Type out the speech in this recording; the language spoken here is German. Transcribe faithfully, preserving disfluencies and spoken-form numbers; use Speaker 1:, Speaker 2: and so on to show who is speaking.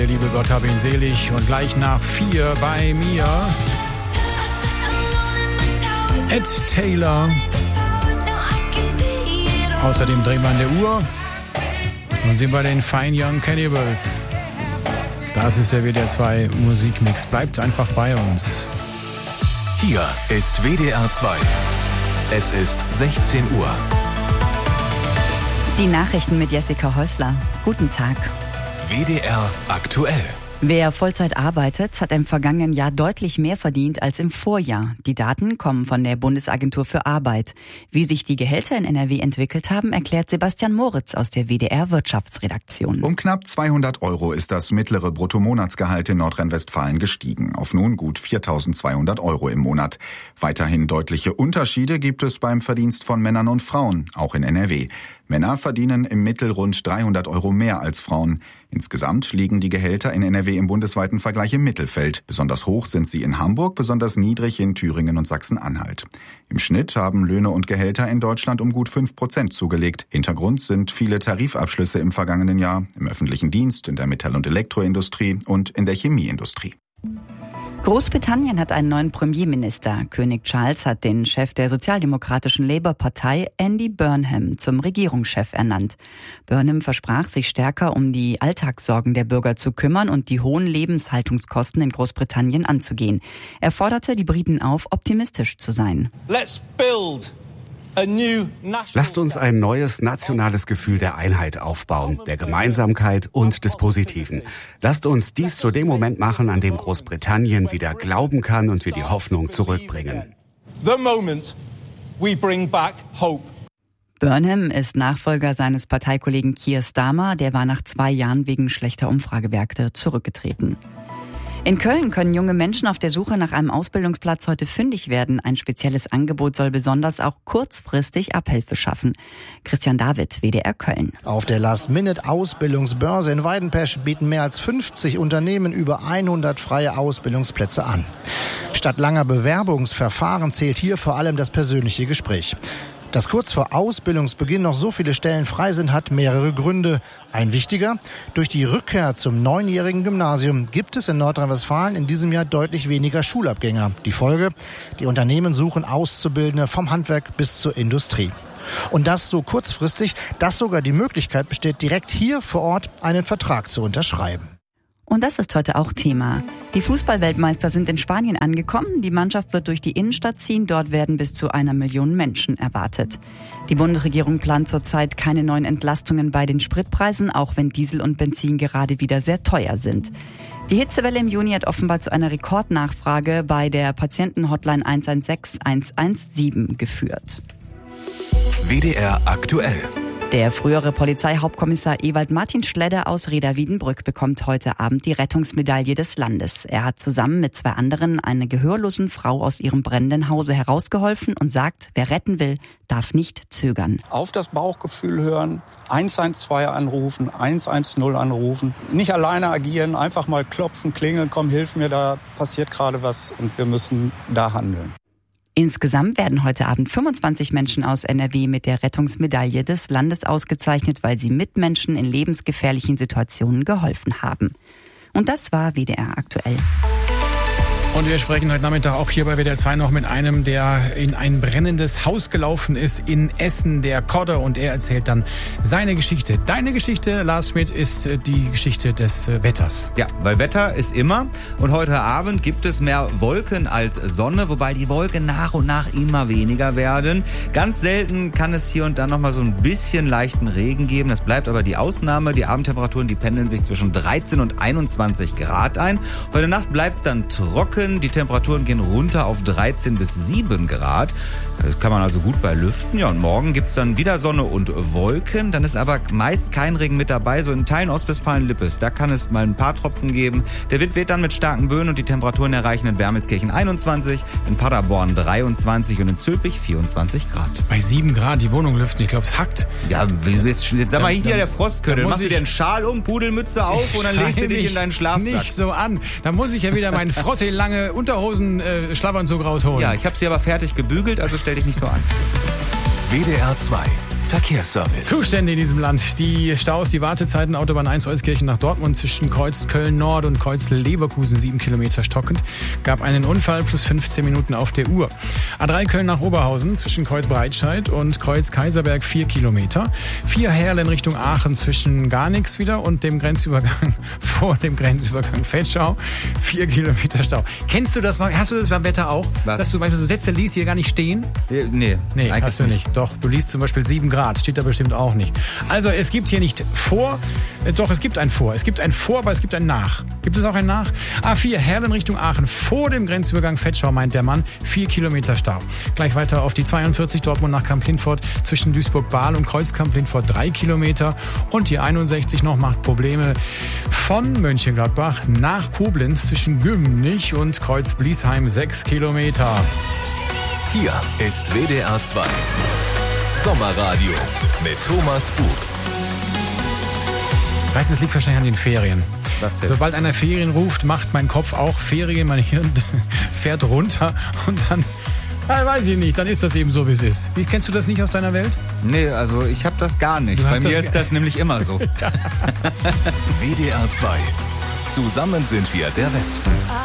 Speaker 1: der liebe Gott hab ihn selig. Und gleich nach vier bei mir Ed Taylor. Außerdem drehen wir an der Uhr und sind bei den Fine Young Cannibals. Das ist der W D R zwei Musikmix. Bleibt einfach bei uns.
Speaker 2: Hier ist W D R zwei. Es ist sechzehn Uhr.
Speaker 3: Die Nachrichten mit Jessica Häusler. Guten Tag.
Speaker 2: W D R aktuell.
Speaker 3: Wer Vollzeit arbeitet, hat im vergangenen Jahr deutlich mehr verdient als im Vorjahr. Die Daten kommen von der Bundesagentur für Arbeit. Wie sich die Gehälter in N R W entwickelt haben, erklärt Sebastian Moritz aus der W D R Wirtschaftsredaktion.
Speaker 4: Um knapp zweihundert Euro ist das mittlere Bruttomonatsgehalt in Nordrhein-Westfalen gestiegen, auf nun gut viertausendzweihundert Euro im Monat. Weiterhin deutliche Unterschiede gibt es beim Verdienst von Männern und Frauen, auch in N R W. Männer verdienen im Mittel rund dreihundert Euro mehr als Frauen. Insgesamt liegen die Gehälter in N R W im bundesweiten Vergleich im Mittelfeld. Besonders hoch sind sie in Hamburg, besonders niedrig in Thüringen und Sachsen-Anhalt. Im Schnitt haben Löhne und Gehälter in Deutschland um gut fünf Prozent zugelegt. Hintergrund sind viele Tarifabschlüsse im vergangenen Jahr, im öffentlichen Dienst, in der Metall- und Elektroindustrie und in der Chemieindustrie.
Speaker 3: Großbritannien hat einen neuen Premierminister. König Charles hat den Chef der sozialdemokratischen Labour-Partei, Andy Burnham, zum Regierungschef ernannt. Burnham versprach, sich stärker um die Alltagssorgen der Bürger zu kümmern und die hohen Lebenshaltungskosten in Großbritannien anzugehen. Er forderte die Briten auf, optimistisch zu sein.
Speaker 5: Let's build.
Speaker 6: Lasst uns ein neues nationales Gefühl der Einheit aufbauen, der Gemeinsamkeit und des Positiven. Lasst uns dies zu dem Moment machen, an dem Großbritannien wieder glauben kann und wir die Hoffnung zurückbringen.
Speaker 5: The moment we bring back hope.
Speaker 3: Burnham ist Nachfolger seines Parteikollegen Keir Starmer, der war nach zwei Jahren wegen schlechter Umfragewerte zurückgetreten. In Köln können junge Menschen auf der Suche nach einem Ausbildungsplatz heute fündig werden. Ein spezielles Angebot soll besonders auch kurzfristig Abhilfe schaffen. Christian David, W D R Köln.
Speaker 7: Auf der Last-Minute-Ausbildungsbörse in Weidenpesch bieten mehr als fünfzig Unternehmen über hundert freie Ausbildungsplätze an. Statt langer Bewerbungsverfahren zählt hier vor allem das persönliche Gespräch. Dass kurz vor Ausbildungsbeginn noch so viele Stellen frei sind, hat mehrere Gründe. Ein wichtiger: Durch die Rückkehr zum neunjährigen Gymnasium gibt es in Nordrhein-Westfalen in diesem Jahr deutlich weniger Schulabgänger. Die Folge: Die Unternehmen suchen Auszubildende vom Handwerk bis zur Industrie. Und das so kurzfristig, dass sogar die Möglichkeit besteht, direkt hier vor Ort einen Vertrag zu unterschreiben.
Speaker 3: Und das ist heute auch Thema. Die Fußballweltmeister sind in Spanien angekommen. Die Mannschaft wird durch die Innenstadt ziehen. Dort werden bis zu einer Million Menschen erwartet. Die Bundesregierung plant zurzeit keine neuen Entlastungen bei den Spritpreisen, auch wenn Diesel und Benzin gerade wieder sehr teuer sind. Die Hitzewelle im Juni hat offenbar zu einer Rekordnachfrage bei der Patientenhotline eins eins sechs eins eins sieben geführt.
Speaker 2: W D R aktuell.
Speaker 3: Der frühere Polizeihauptkommissar Ewald Martin Schledder aus Reda-Wiedenbrück bekommt heute Abend die Rettungsmedaille des Landes. Er hat zusammen mit zwei anderen eine gehörlosen Frau aus ihrem brennenden Hause herausgeholfen und sagt, wer retten will, darf nicht zögern.
Speaker 8: Auf das Bauchgefühl hören, eins eins zwei anrufen, eins eins null anrufen. Nicht alleine agieren, einfach mal klopfen, klingeln, komm, hilf mir, da passiert gerade was und wir müssen da handeln.
Speaker 3: Insgesamt werden heute Abend fünfundzwanzig Menschen aus N R W mit der Rettungsmedaille des Landes ausgezeichnet, weil sie Mitmenschen in lebensgefährlichen Situationen geholfen haben. Und das war W D R aktuell.
Speaker 1: Und wir sprechen heute Nachmittag auch hier bei W D R zwei noch mit einem, der in ein brennendes Haus gelaufen ist in Essen, der Kodder. Und er erzählt dann seine Geschichte. Deine Geschichte, Lars Schmidt, ist die Geschichte des Wetters.
Speaker 9: Ja, weil Wetter ist immer. Und heute Abend gibt es mehr Wolken als Sonne, wobei die Wolken nach und nach immer weniger werden. Ganz selten kann es hier und da noch mal so ein bisschen leichten Regen geben. Das bleibt aber die Ausnahme. Die Abendtemperaturen, die pendeln sich zwischen dreizehn und einundzwanzig Grad ein. Heute Nacht bleibt es dann trocken. Die Temperaturen gehen runter auf dreizehn bis sieben Grad. Das kann man also gut bei lüften. Ja, und morgen gibt's dann wieder Sonne und Wolken. Dann ist aber meist kein Regen mit dabei. So in Teilen Ostwestfalen-Lippes, da kann es mal ein paar Tropfen geben. Der Wind weht dann mit starken Böen und die Temperaturen erreichen in Wermelskirchen einundzwanzig, in Paderborn dreiundzwanzig und in Zülpich vierundzwanzig Grad.
Speaker 1: Bei sieben Grad die Wohnung lüften, ich glaube, es hackt.
Speaker 9: Ja, jetzt, jetzt sag mal, hier
Speaker 1: dann,
Speaker 9: der Frostköttel. Machst du dir einen Schal um, Pudelmütze auf und dann legst du dich in deinen Schlafsack.
Speaker 1: Nicht so an. Da muss ich ja wieder meinen Frotte lange Unterhosen, äh, Schlafanzug rausholen.
Speaker 9: Ja, ich habe sie aber fertig gebügelt, also stell dich nicht so an.
Speaker 2: W D R zwei Verkehrsservice.
Speaker 1: Zustände in diesem Land. Die Staus, die Wartezeiten, Autobahn eins Euskirchen nach Dortmund zwischen Kreuz Köln-Nord und Kreuz Leverkusen, sieben Kilometer stockend. Gab einen Unfall, plus fünfzehn Minuten auf der Uhr. A drei Köln nach Oberhausen zwischen Kreuz Breitscheid und Kreuz Kaiserberg, vier Kilometer. vier Herlen Richtung Aachen zwischen Garnix wieder und dem Grenzübergang vor dem Grenzübergang Vetschau, vier Kilometer Stau. Kennst du das mal? Hast du das beim Wetter auch?
Speaker 9: Was?
Speaker 1: Dass du manchmal so Sätze liest, die hier gar nicht stehen?
Speaker 9: Nee,
Speaker 1: Nee, hast du nicht. Doch, du liest zum Beispiel sieben Grad, steht da bestimmt auch nicht. Also es gibt hier nicht vor, äh, doch es gibt ein Vor. Es gibt ein Vor, aber es gibt ein Nach. Gibt es auch ein Nach? A vier, Herlen Richtung Aachen, vor dem Grenzübergang Vetschau, meint der Mann, vier Kilometer Stau. Gleich weiter auf die zweiundvierzig, Dortmund nach Kamp-Lintfort, zwischen Duisburg-Bahl und Kreuz-Kamp-Lintfort, drei Kilometer. Und die einundsechzig noch macht Probleme von Mönchengladbach nach Koblenz zwischen Gümnich und Kreuz-Bliesheim, sechs Kilometer.
Speaker 2: Hier ist W D R zwei Sommerradio mit Thomas Bug.
Speaker 1: Weißt du, es liegt wahrscheinlich an den Ferien.
Speaker 9: Was jetzt?
Speaker 1: Sobald einer Ferien ruft, macht mein Kopf auch Ferien, mein Hirn fährt runter und dann, ja, weiß ich nicht, dann ist das eben so, wie es ist. Wie, kennst du das nicht aus deiner Welt?
Speaker 9: Nee, also ich habe das gar nicht.
Speaker 1: Du
Speaker 9: Bei
Speaker 1: hast
Speaker 9: mir
Speaker 1: das-
Speaker 9: ist das nämlich immer so.
Speaker 2: W D R zwei. Zusammen sind wir der Westen.